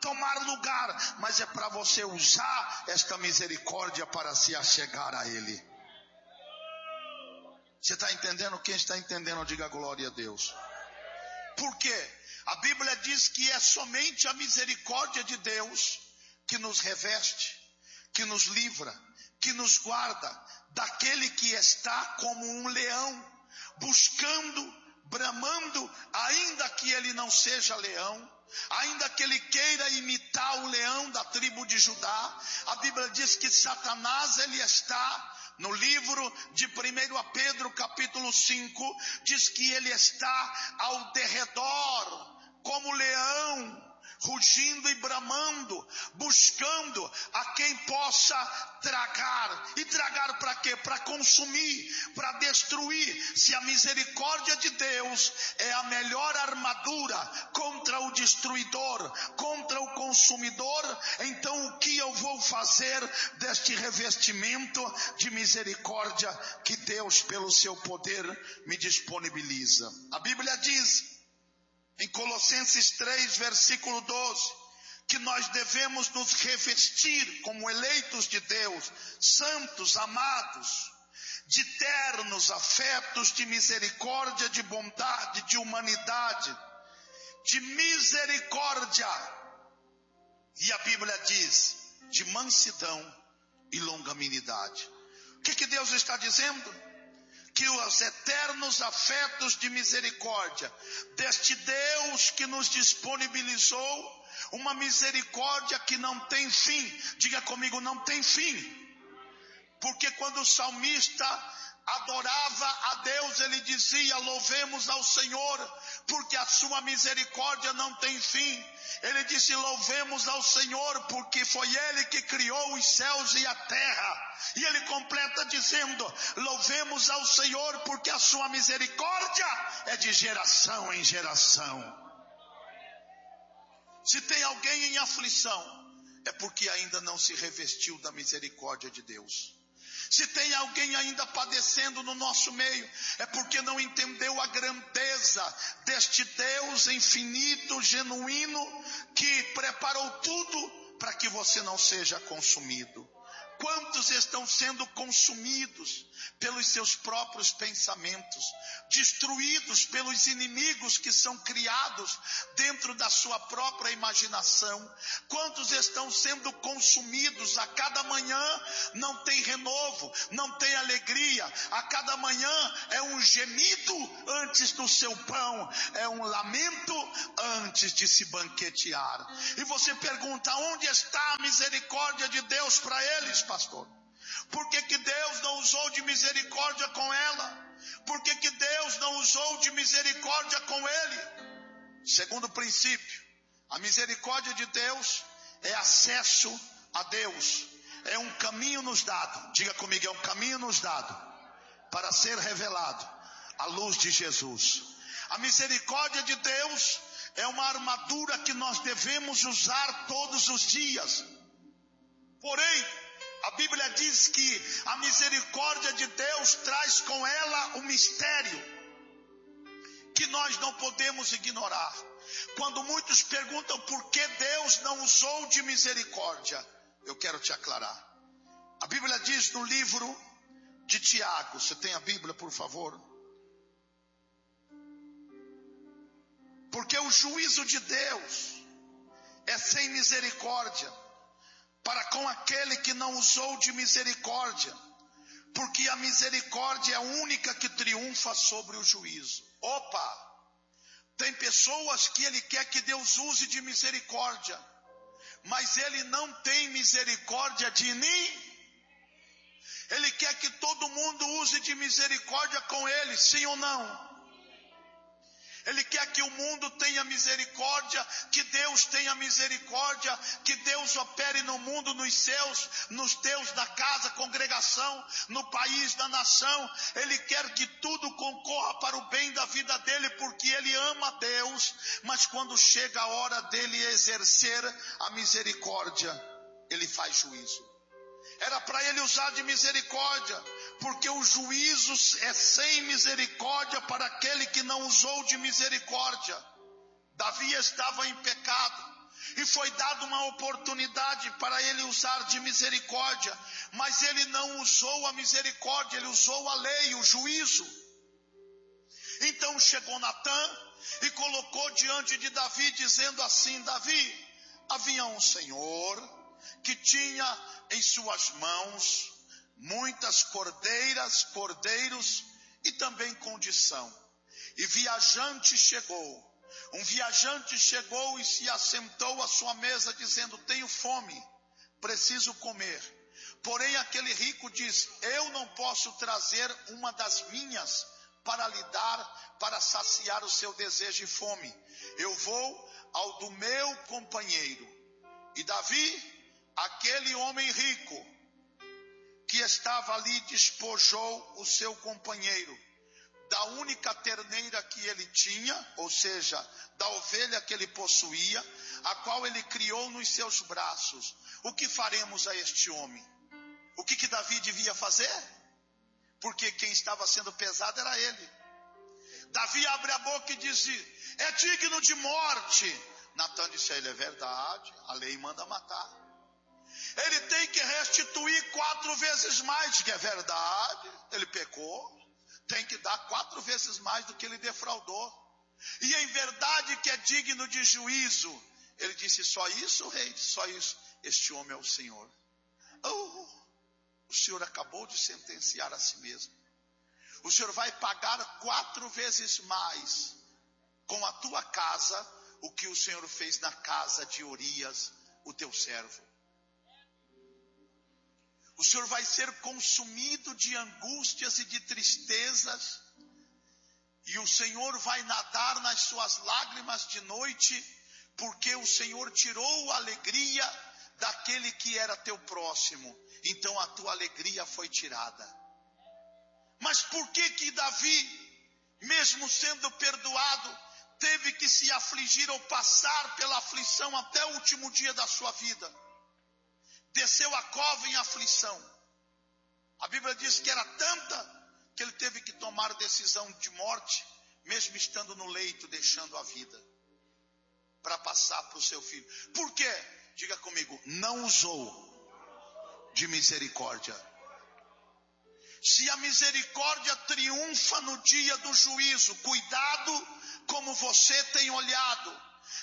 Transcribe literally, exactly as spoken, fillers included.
tomar lugar, mas é para você usar esta misericórdia para se achegar a Ele. Você está entendendo? Quem está entendendo, diga glória a Deus. Por quê? A Bíblia diz que é somente a misericórdia de Deus que nos reveste, que nos livra, que nos guarda daquele que está como um leão, buscando, bramando, ainda que ele não seja leão, ainda que ele queira imitar o leão da tribo de Judá. A Bíblia diz que Satanás, ele está no livro de primeiro Pedro capítulo cinco, diz que ele está ao derredor como leão, rugindo e bramando, buscando a quem possa tragar. E tragar para quê? Para consumir, para destruir. Se a misericórdia de Deus é a melhor armadura contra o destruidor, contra o consumidor, então o que eu vou fazer deste revestimento de misericórdia que Deus, pelo seu poder, me disponibiliza? A Bíblia diz em Colossenses três, versículo doze, que nós devemos nos revestir como eleitos de Deus, santos, amados, de ternos afetos de misericórdia, de bondade, de humanidade, de misericórdia. E a Bíblia diz, de mansidão e longanimidade. O que que Deus está dizendo? Que os eternos afetos de misericórdia deste Deus que nos disponibilizou uma misericórdia que não tem fim. Diga comigo, não tem fim. Porque quando o salmista adorava a Deus, ele dizia: louvemos ao Senhor, porque a sua misericórdia não tem fim. Ele disse: louvemos ao Senhor, porque foi Ele que criou os céus e a terra. E ele completa dizendo: louvemos ao Senhor, porque a sua misericórdia é de geração em geração. Se tem alguém em aflição, é porque ainda não se revestiu da misericórdia de Deus. Se tem alguém ainda padecendo no nosso meio, é porque não entendeu a grandeza deste Deus infinito, genuíno, que preparou tudo para que você não seja consumido. Quantos estão sendo consumidos pelos seus próprios pensamentos, destruídos pelos inimigos que são criados dentro da sua própria imaginação? Quantos estão sendo consumidos a cada manhã? Não tem renovo, não tem alegria. A cada manhã é um gemido antes do seu pão, é um lamento antes de se banquetear. E você pergunta: onde está a misericórdia de Deus para eles, pastor? Por que que Deus não usou de misericórdia com ela? Por que que Deus não usou de misericórdia com ele? Segundo princípio, a misericórdia de Deus é acesso a Deus. É um caminho nos dado. Diga comigo, é um caminho nos dado para ser revelado a luz de Jesus. A misericórdia de Deus é uma armadura que nós devemos usar todos os dias. Porém, a Bíblia diz que a misericórdia de Deus traz com ela um mistério que nós não podemos ignorar. Quando muitos perguntam por que Deus não usou de misericórdia, eu quero te aclarar. A Bíblia diz no livro de Tiago, você tem a Bíblia, por favor? Porque o juízo de Deus é sem misericórdia para com aquele que não usou de misericórdia, porque a misericórdia é a única que triunfa sobre o juízo. Opa! Tem pessoas que ele quer que Deus use de misericórdia, mas ele não tem misericórdia de ninguém. Ele quer que todo mundo use de misericórdia com ele, sim ou não? Ele quer que o mundo tenha misericórdia, que Deus tenha misericórdia, que Deus opere no mundo, nos seus, nos teus, da casa, congregação, no país, na nação. Ele quer que tudo concorra para o bem da vida dele, porque ele ama Deus, mas quando chega a hora dele exercer a misericórdia, ele faz juízo. Era para ele usar de misericórdia, porque o juízo é sem misericórdia para aquele que não usou de misericórdia. Davi estava em pecado, e foi dada uma oportunidade para ele usar de misericórdia, mas ele não usou a misericórdia, ele usou a lei, o juízo. Então chegou Natã e colocou diante de Davi, dizendo assim: Davi, havia um senhor que tinha em suas mãos muitas cordeiras, cordeiros e também condição. E viajante chegou, um viajante chegou e se assentou à sua mesa, dizendo: tenho fome, preciso comer. Porém aquele rico diz: eu não posso trazer uma das minhas para lhe dar, para saciar o seu desejo e fome. Eu vou ao do meu companheiro. E Davi, aquele homem rico que estava ali, despojou o seu companheiro da única terneira que ele tinha, ou seja, da ovelha que ele possuía, a qual ele criou nos seus braços. O que faremos a este homem? O que que Davi devia fazer? Porque quem estava sendo pesado era ele. Davi abre a boca e diz: é digno de morte. Natã disse a ele: é verdade, a lei manda matar. Ele tem que restituir quatro vezes mais, que é verdade, ele pecou. Tem que dar quatro vezes mais do que ele defraudou. E em verdade que é digno de juízo. Ele disse: só isso, rei? Só isso. Este homem é o Senhor. Oh, o Senhor acabou de sentenciar a si mesmo. O Senhor vai pagar quatro vezes mais com a tua casa o que o Senhor fez na casa de Urias, o teu servo. O Senhor vai ser consumido de angústias e de tristezas, e o Senhor vai nadar nas suas lágrimas de noite, porque o Senhor tirou a alegria daquele que era teu próximo. Então a tua alegria foi tirada. Mas por que que Davi, mesmo sendo perdoado, teve que se afligir ou passar pela aflição até o último dia da sua vida? Desceu a cova em aflição. A Bíblia diz que era tanta que ele teve que tomar decisão de morte, mesmo estando no leito, deixando a vida, para passar para o seu filho. Por quê? Diga comigo: não usou de misericórdia. Se a misericórdia triunfa no dia do juízo, cuidado como você tem olhado.